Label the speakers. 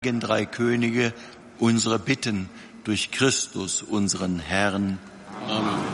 Speaker 1: drei Könige unsere Bitten durch Christus, unseren Herrn.
Speaker 2: Amen.